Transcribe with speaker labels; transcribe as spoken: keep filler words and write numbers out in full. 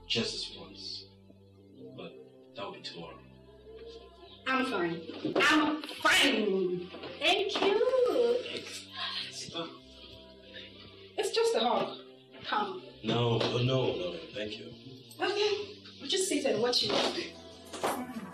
Speaker 1: Just this once. But that will be tomorrow.
Speaker 2: I'm fine. I'm fine. Thank you.
Speaker 1: Stop.
Speaker 2: It's just a hug. Come.
Speaker 1: No, no, no, no, thank you.
Speaker 2: Okay. We'll just sit and watch you.